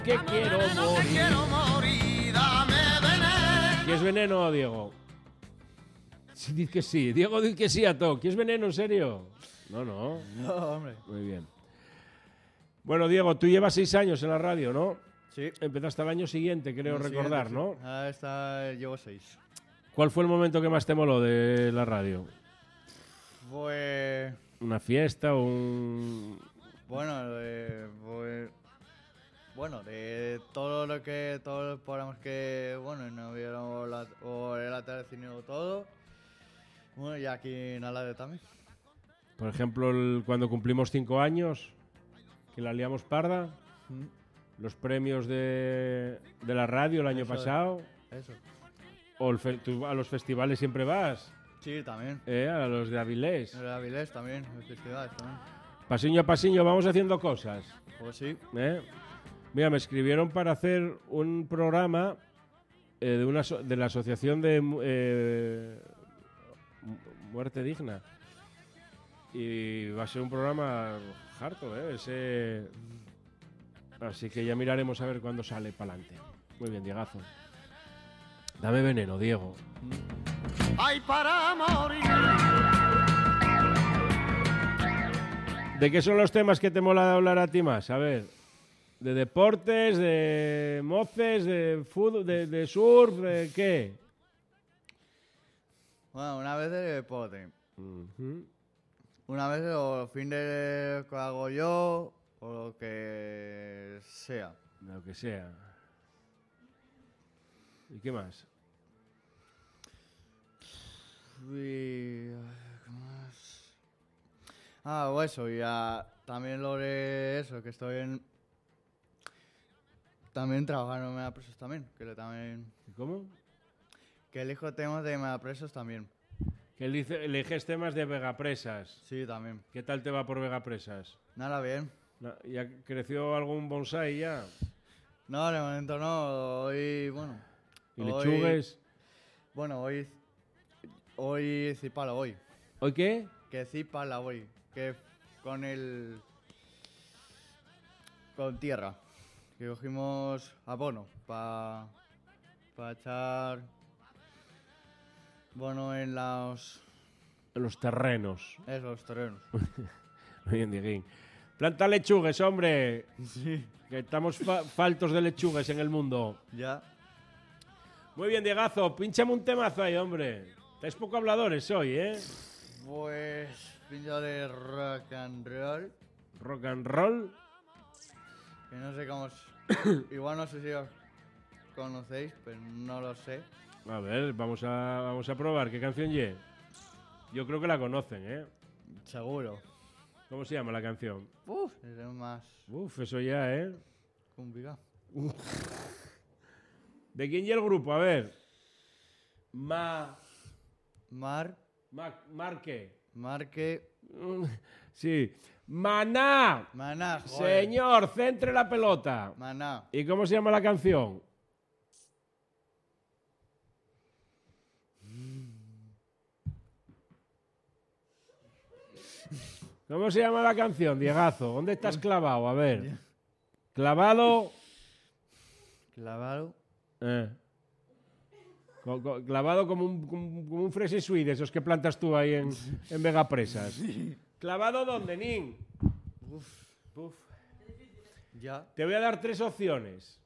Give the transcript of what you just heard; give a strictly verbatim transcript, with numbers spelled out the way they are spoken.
Que quiero morir. quiero morir, dame veneno. ¿Quieres veneno, Diego? Sí, diz que sí. Diego, diz que sí a todo. ¿Quieres veneno, en serio? No, no. No, hombre. Muy bien. Bueno, Diego, tú llevas seis años en la radio, ¿no? Sí. Empezaste al año siguiente, creo El recordar, siguiente, sí. ¿no? Ah, está, llevo seis. ¿Cuál fue el momento que más te moló de la radio? Fue... ¿Una fiesta o un...? Bueno, de, fue- bueno, de todo lo que, todos los programas que, bueno, no vieron la, o la tele o todo. Bueno, y aquí en Alade también. Por ejemplo, el- cuando cumplimos cinco años, que la liamos parda, los premios de, de la radio el año Eso es. pasado, Eso. o el fe- tú a los festivales siempre vas, Sí, también. ¿eh? A los de Avilés. El Avilés también, el festival también. Pasiño a pasiño vamos haciendo cosas. Pues sí. ¿eh? Mira, me escribieron para hacer un programa eh, de, una aso- de la Asociación de mu- eh, Mu- Muerte Digna. Y va a ser un programa harto, ¿eh? Ese... Así que ya miraremos a ver cuándo sale para adelante. Muy bien, Diegazo. Dame veneno, Diego. Ay, para morir. ¿De qué son los temas que te mola hablar a ti más? A ver, ¿de deportes, de moces, de fútbol, de, de surf, de qué? Bueno, una vez de deporte. Ujú. Una vez o fin de que hago yo, o lo que sea. Lo que sea. ¿Y qué más? Y... ¿qué más? Ah, o eso, y ah, también lo de eso, que estoy en... También trabajando en Megapresos también, que le también... ¿Cómo? Que elijo temas de Megapresos también. Que elige- eliges temas de Vegapresas. Sí, también. ¿Qué tal te va por Vegapresas? Nada bien. Na- ¿Ya creció algún bonsai ya? No, de momento no, hoy, bueno... ¿Y hoy- lechugues? Bueno, hoy... Hoy cipala hoy. ¿Hoy qué? Que cipala hoy. Que con el... Con tierra. Que cogimos abono para... Para echar... Bueno, en los... En los terrenos. Esos terrenos. Muy bien, Dieguín. Planta lechugues, hombre. Sí. Que estamos fa- faltos de lechugues en el mundo. Ya. Muy bien, Diegazo. Pínchame un temazo ahí, hombre. Estáis poco habladores hoy, ¿eh? Pues... Pincho de rock and roll. Rock and roll. Que no sé cómo... os- Igual no sé si os conocéis, pero no lo sé. A ver, vamos a, vamos a probar. ¿Qué canción ye? Yo creo que la conocen, ¿eh? Seguro. ¿Cómo se llama la canción? Uf, es más Uf, eso ya, ¿eh? complicado. ¿De quién y el grupo? A ver. Ma... Mar, Ma... Marque. Marque, Mm, Sí. Maná. Maná, joder. Señor, centre la pelota. Maná. ¿Y cómo se llama la canción? ¿Cómo se llama la canción, Diegazo? ¿Dónde estás clavado? A ver. Clavado. Clavado. eh. Co- co- Clavado como un, como, como un fresi sui de esos que plantas tú ahí en, en Vegapresas. ¿Clavado dónde, Nin? Uf, Puf. ya. Te voy a dar tres opciones.